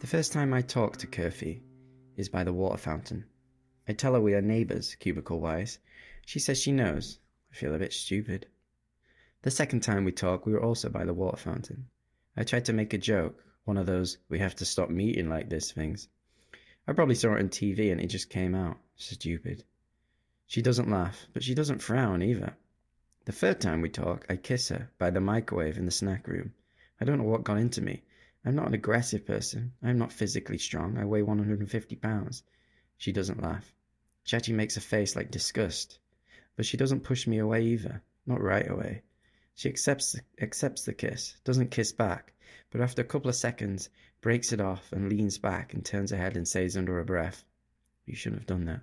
The first time I talk to Kurfi is by the water fountain. I tell her we are neighbours, cubicle-wise. She says she knows. I feel a bit stupid. The second time we talk, we were also by the water fountain. I tried to make a joke, one of those "we have to stop meeting like this" things. I probably saw it on TV and it just came out. Stupid. She doesn't laugh, but she doesn't frown either. The third time we talk, I kiss her by the microwave in the snack room. I don't know what got into me. I'm not an aggressive person. I'm not physically strong. I weigh 150 pounds. She doesn't laugh. She actually makes a face like disgust. But she doesn't push me away either. Not right away. She accepts the kiss, doesn't kiss back, but after a couple of seconds, breaks it off and leans back and turns her head and says under her breath, "You shouldn't have done that."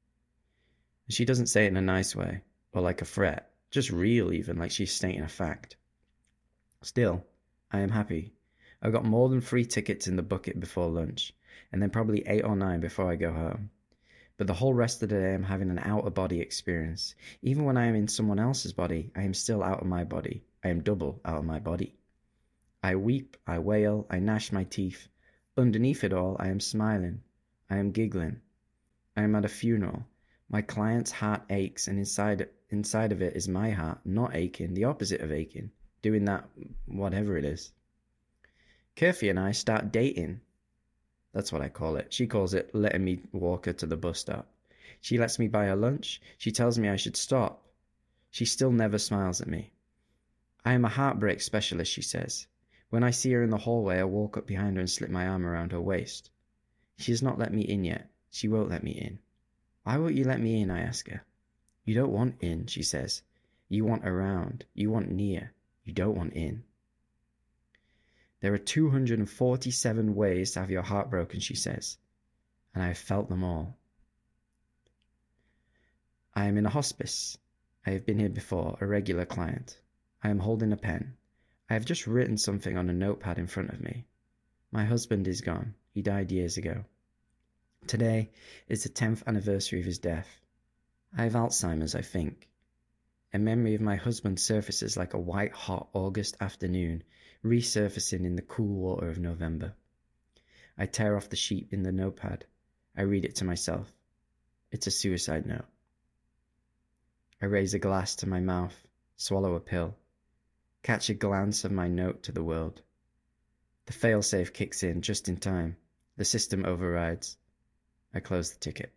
And she doesn't say it in a nice way, or like a threat, just real even, like she's stating a fact. Still, I am happy. I've got more than 3 tickets in the bucket before lunch, and then probably 8 or 9 before I go home. But the whole rest of the day I'm having an out-of-body experience. Even when I am in someone else's body, I am still out of my body. I am double out of my body. I weep, I wail, I gnash my teeth. Underneath it all, I am smiling. I am giggling. I am at a funeral. My client's heart aches, and inside of it is my heart, not aching, the opposite of aching, doing that whatever it is. Kurfi and I start dating. That's what I call it. She calls it letting me walk her to the bus stop. She lets me buy her lunch. She tells me I should stop. She still never smiles at me. I am a heartbreak specialist, she says. When I see her in the hallway, I walk up behind her and slip my arm around her waist. She has not let me in yet. She won't let me in. Why won't you let me in, I ask her. You don't want in, she says. You want around. You want near. You don't want in. There are 247 ways to have your heart broken, she says, and I have felt them all. I am in a hospice. I have been here before, a regular client. I am holding a pen. I have just written something on a notepad in front of me. My husband is gone. He died years ago. Today is the 10th anniversary of his death. I have Alzheimer's, I think. A memory of my husband surfaces like a white-hot August afternoon, resurfacing in the cool water of November. I tear off the sheet in the notepad. I read it to myself. It's a suicide note. I raise a glass to my mouth, swallow a pill, catch a glance of my note to the world. The failsafe kicks in just in time. The system overrides. I close the ticket.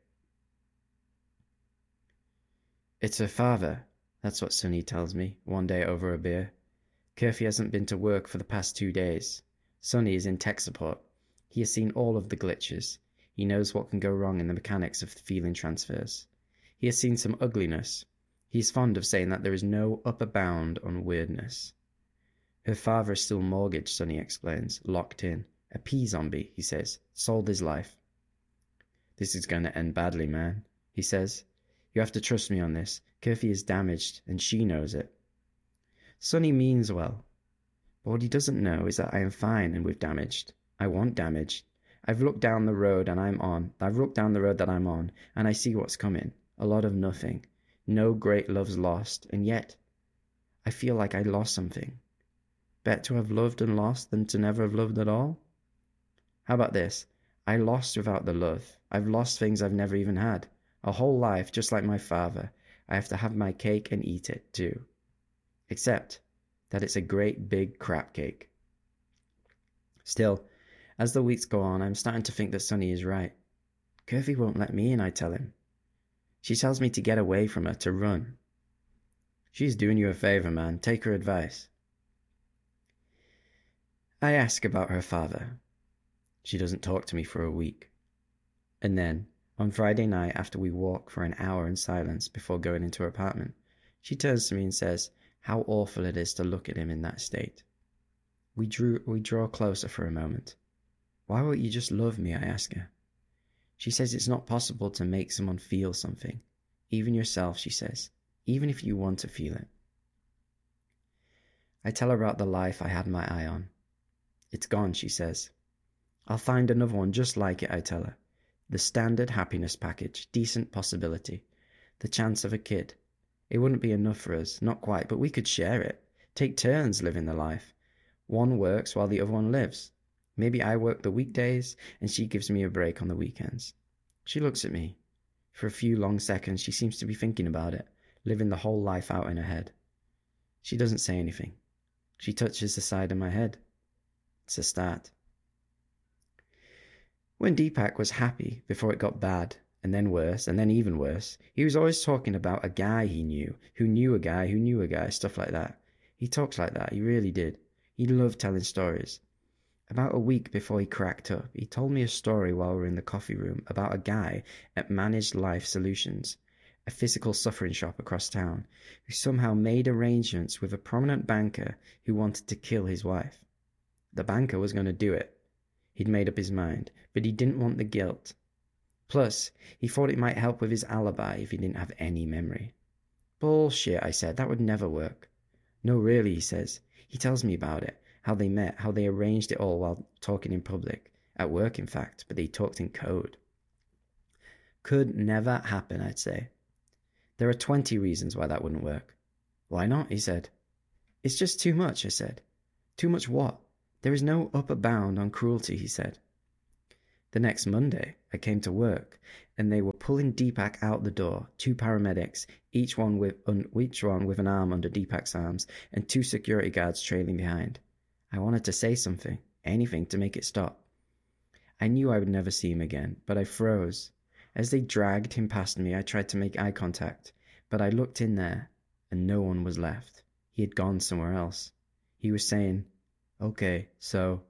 It's her father. That's what Sunny tells me, one day over a beer. Kurfi hasn't been to work for the past 2 days. Sunny is in tech support. He has seen all of the glitches. He knows what can go wrong in the mechanics of feeling transfers. He has seen some ugliness. He is fond of saying that there is no upper bound on weirdness. Her father is still mortgaged, Sunny explains, locked in. A pea-zombie, he says, sold his life. This is going to end badly, man, he says. You have to trust me on this. Kurfi is damaged, and she knows it. Sunny means well, but what he doesn't know is that I am fine and with damaged. I want damaged. I've looked down the road that I'm on, and I see what's coming. A lot of nothing. No great love's lost, and yet I feel like I lost something. Better to have loved and lost than to never have loved at all? How about this? I lost without the love. I've lost things I've never even had. A whole life, just like my father. I have to have my cake and eat it, too. Except that it's a great big crap cake. Still, as the weeks go on, I'm starting to think that Sunny is right. Kurfi won't let me in, I tell him. She tells me to get away from her, to run. She's doing you a favor, man. Take her advice. I ask about her father. She doesn't talk to me for a week. And then, on Friday night, after we walk for an hour in silence before going into her apartment, she turns to me and says how awful it is to look at him in that state. We draw closer for a moment. Why won't you just love me, I ask her. She says it's not possible to make someone feel something. Even yourself, she says, even if you want to feel it. I tell her about the life I had my eye on. It's gone, she says. I'll find another one just like it, I tell her. The standard happiness package, decent possibility, the chance of a kid. It wouldn't be enough for us, not quite, but we could share it. Take turns living the life. One works while the other one lives. Maybe I work the weekdays and she gives me a break on the weekends. She looks at me. For a few long seconds, she seems to be thinking about it, living the whole life out in her head. She doesn't say anything. She touches the side of my head. It's a start. When Deepak was happy before it got bad, and then worse, and then even worse, he was always talking about a guy he knew, who knew a guy, who knew a guy, stuff like that. He talks like that, he really did. He loved telling stories. About a week before he cracked up, he told me a story while we were in the coffee room about a guy at Managed Life Solutions, a physical suffering shop across town, who somehow made arrangements with a prominent banker who wanted to kill his wife. The banker was going to do it. He'd made up his mind, but he didn't want the guilt. Plus, he thought it might help with his alibi if he didn't have any memory. Bullshit, I said, that would never work. No, really, he says. He tells me about it, how they met, how they arranged it all while talking in public. At work, in fact, but they talked in code. Could never happen, I'd say. There are 20 reasons why that wouldn't work. Why not, he said. It's just too much, I said. Too much what? There is no upper bound on cruelty, he said. The next Monday, I came to work, and they were pulling Deepak out the door, 2 paramedics, each one with an arm under Deepak's arms, and 2 security guards trailing behind. I wanted to say something, anything to make it stop. I knew I would never see him again, but I froze. As they dragged him past me, I tried to make eye contact, but I looked in there, and no one was left. He had gone somewhere else. He was saying, okay, so.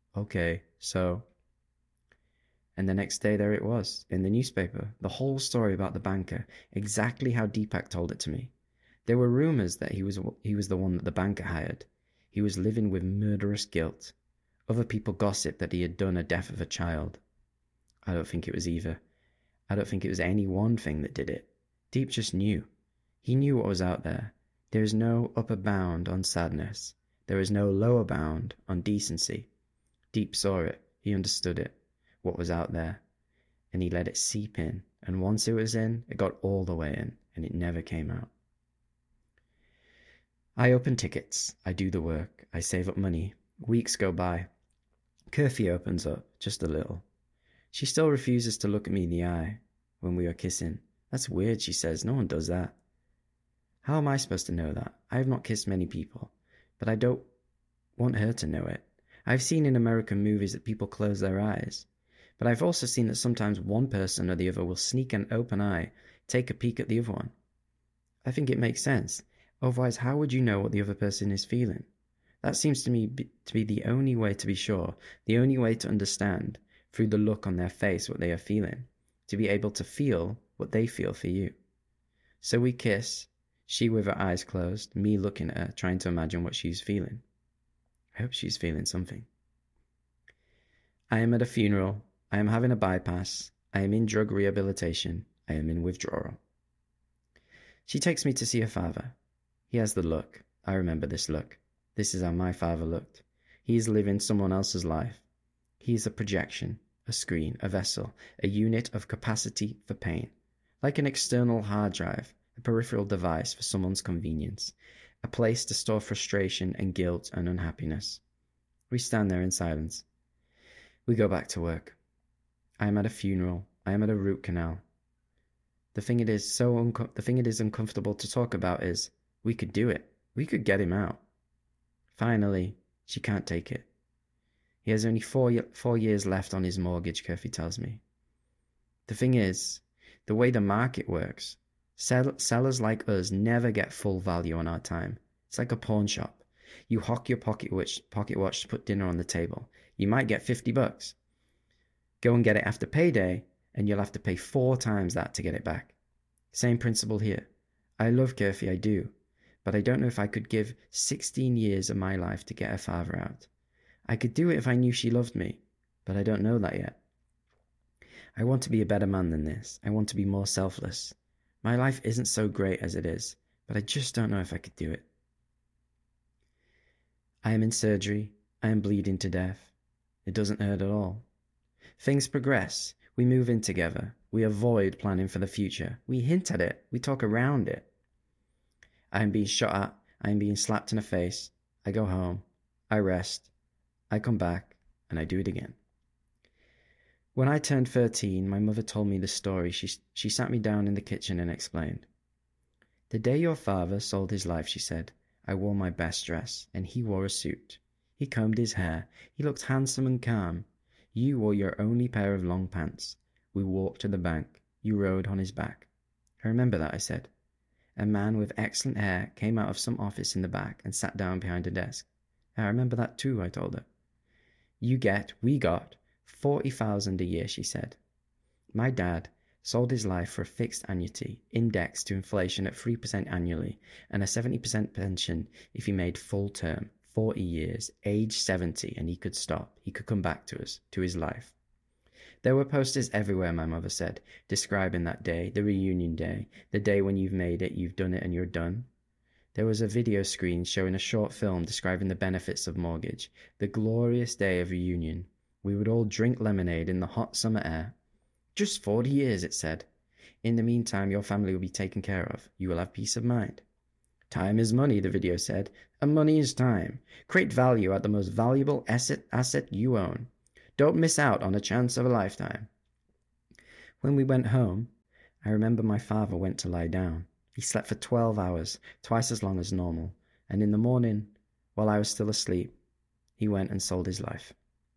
And the next day there it was, in the newspaper, the whole story about the banker, exactly how Deepak told it to me. There were rumours that he was the one that the banker hired. He was living with murderous guilt. Other people gossiped that he had done a death of a child. I don't think it was either. I don't think it was any one thing that did it. Deep just knew. He knew what was out there. There is no upper bound on sadness. There is no lower bound on decency. Deep saw it. He understood it. What was out there, and he let it seep in, and once it was in, it got all the way in, and it never came out. I open tickets, I do the work, I save up money. Weeks go by. Curfew opens up, just a little. She still refuses to look at me in the eye when we are kissing. That's weird, she says, no one does that. How am I supposed to know that? I have not kissed many people, but I don't want her to know it. I've seen in American movies that people close their eyes. But I've also seen that sometimes one person or the other will sneak an open eye, take a peek at the other one. I think it makes sense. Otherwise, how would you know what the other person is feeling? That seems to me to be the only way to be sure, the only way to understand, through the look on their face, what they are feeling, to be able to feel what they feel for you. So we kiss, she with her eyes closed, me looking at her, trying to imagine what she's feeling. I hope she's feeling something. I am at a funeral. I am having a bypass. I am in drug rehabilitation. I am in withdrawal. She takes me to see her father. He has the look. I remember this look. This is how my father looked. He is living someone else's life. He is a projection, a screen, a vessel, a unit of capacity for pain. Like an external hard drive, a peripheral device for someone's convenience. A place to store frustration and guilt and unhappiness. We stand there in silence. We go back to work. I am at a funeral. I am at a root canal. The thing it is uncomfortable to talk about is, we could do it. We could get him out. Finally, she can't take it. He has only 4 years left on his mortgage, Curfew tells me. The thing is, the way the market works, sellers like us never get full value on our time. It's like a pawn shop. You hock your pocket watch to put dinner on the table. You might get $50. Go and get it after payday, and you'll have to pay 4 times that to get it back. Same principle here. I love Curfew, I do, but I don't know if I could give 16 years of my life to get her father out. I could do it if I knew she loved me, but I don't know that yet. I want to be a better man than this. I want to be more selfless. My life isn't so great as it is, but I just don't know if I could do it. I am in surgery. I am bleeding to death. It doesn't hurt at all. Things progress. We move in together. We avoid planning for the future. We hint at it. We talk around it. I am being shot at. I am being slapped in the face. I go home. I rest. I come back. and I do it again. When I turned 13, my mother told me the story. She sat me down in the kitchen and explained. The day your father sold his life, she said, I wore my best dress, and he wore a suit. He combed his hair. He looked handsome and calm. You wore your only pair of long pants. We walked to the bank. You rode on his back. I remember that, I said. A man with excellent hair came out of some office in the back and sat down behind a desk. I remember that too, I told her. We got 40,000 a year, she said. My dad sold his life for a fixed annuity, indexed to inflation at 3% annually, and a 70% pension if he made full term, 40 years, age 70, and he could stop. He could come back to us, to his life. There were posters everywhere, my mother said, describing that day, the reunion day, the day when you've made it, you've done it, and you're done. There was a video screen showing a short film describing the benefits of mortgage, the glorious day of reunion. We would all drink lemonade in the hot summer air. Just 40 years, it said. In the meantime, your family will be taken care of. You will have peace of mind. Time is money, the video said, and money is time. Create value at the most valuable asset you own. Don't miss out on a chance of a lifetime. When we went home, I remember my father went to lie down. He slept for 12 hours, twice as long as normal, and in the morning, while I was still asleep, he went and sold his life.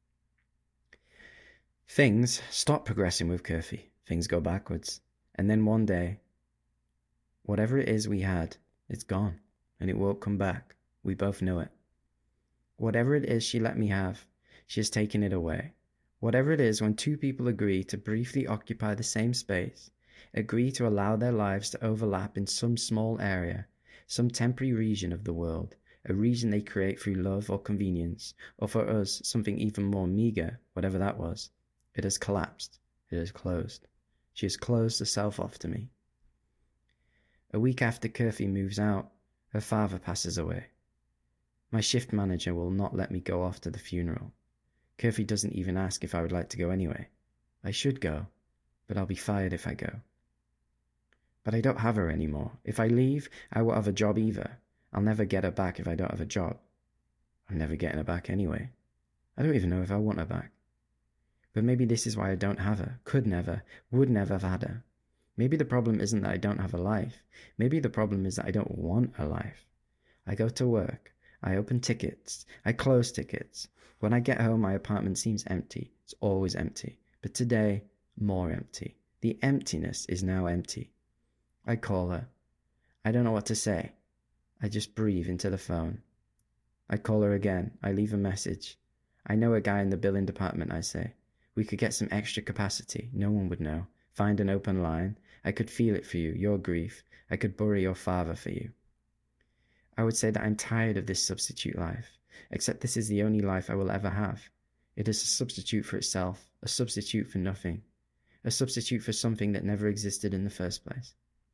Things stop progressing with Curfew. Things go backwards. And then one day, whatever it is we had, it's gone, and it won't come back. We both know it. Whatever it is she let me have, she has taken it away. Whatever it is, when two people agree to briefly occupy the same space, agree to allow their lives to overlap in some small area, some temporary region of the world, a region they create through love or convenience, or for us, something even more meager, whatever that was, it has collapsed. It has closed. She has closed herself off to me. A week after Curfew moves out, her father passes away. My shift manager will not let me go off to the funeral. Curfew doesn't even ask if I would like to go anyway. I should go, but I'll be fired if I go. But I don't have her anymore. If I leave, I won't have a job either. I'll never get her back if I don't have a job. I'm never getting her back anyway. I don't even know if I want her back. But maybe this is why I don't have her, could never, would never have had her. Maybe the problem isn't that I don't have a life. Maybe the problem is that I don't want a life. I go to work. I open tickets. I close tickets. When I get home, my apartment seems empty. It's always empty. But today, more empty. The emptiness is now empty. I call her. I don't know what to say. I just breathe into the phone. I call her again. I leave a message. I know a guy in the billing department, I say. We could get some extra capacity. No one would know. Find an open line. I could feel it for you, your grief. I could bury your father for you. I would say that I'm tired of this substitute life, except this is the only life I will ever have. It is a substitute for itself, a substitute for nothing, a substitute for something that never existed in the first place.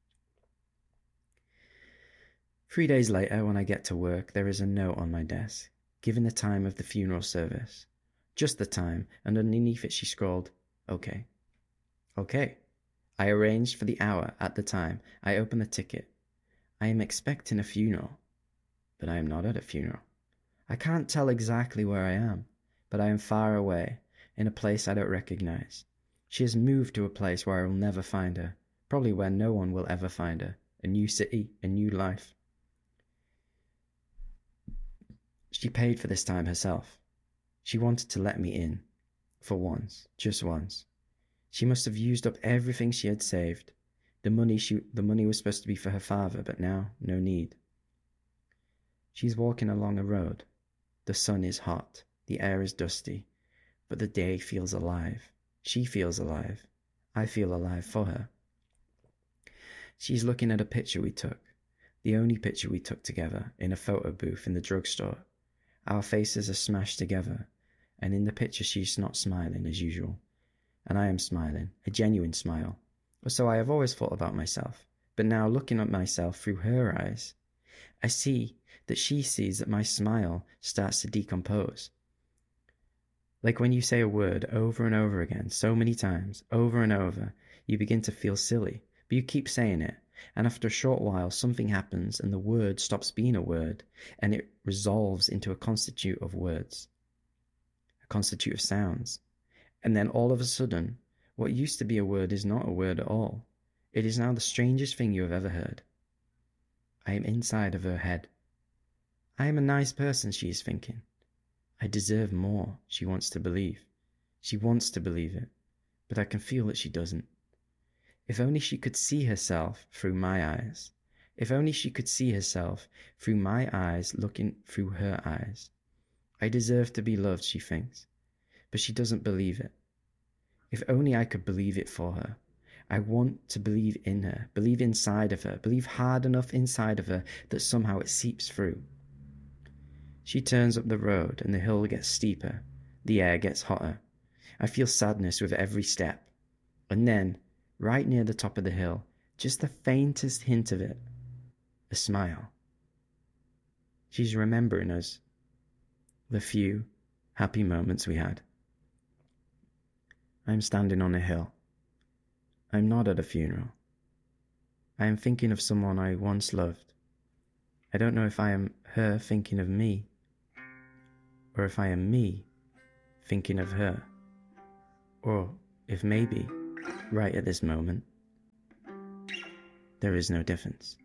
3 days later, when I get to work, there is a note on my desk, given the time of the funeral service. Just the time, and underneath it she scrawled, "Okay." Okay. I arranged for the hour at the time. I open the ticket. I am expecting a funeral, but I am not at a funeral. I can't tell exactly where I am, but I am far away, in a place I don't recognize. She has moved to a place where I will never find her, probably where no one will ever find her. A new city, a new life. She paid for this time herself. She wanted to let me in. For once, just once. She must have used up everything she had saved. The money was supposed to be for her father, but now, no need. She's walking along a road. The sun is hot. The air is dusty. But the day feels alive. She feels alive. I feel alive for her. She's looking at a picture we took. The only picture we took together, in a photo booth in the drugstore. Our faces are smashed together, and in the picture she's not smiling as usual. And I am smiling, a genuine smile. Or so I have always thought about myself. But now, looking at myself through her eyes, I see that she sees that my smile starts to decompose. Like when you say a word over and over again, so many times, over and over, you begin to feel silly, but you keep saying it, and after a short while something happens and the word stops being a word, and it resolves into a constitute of words. A constitutive sounds. And then all of a sudden, what used to be a word is not a word at all. It is now the strangest thing you have ever heard. I am inside of her head. I am a nice person, she is thinking. I deserve more, she wants to believe. She wants to believe it, but I can feel that she doesn't. If only she could see herself through my eyes. If only she could see herself through my eyes looking through her eyes. I deserve to be loved, she thinks, but she doesn't believe it. If only I could believe it for her. I want to believe in her, believe inside of her, believe hard enough inside of her that somehow it seeps through. She turns up the road and the hill gets steeper. The air gets hotter. I feel sadness with every step. And then, right near the top of the hill, just the faintest hint of it, a smile. She's remembering us, the few happy moments we had. I'm standing on a hill. I'm not at a funeral. I am thinking of someone I once loved. I don't know if I am her thinking of me, or if I am me thinking of her, or if maybe, right at this moment, there is no difference.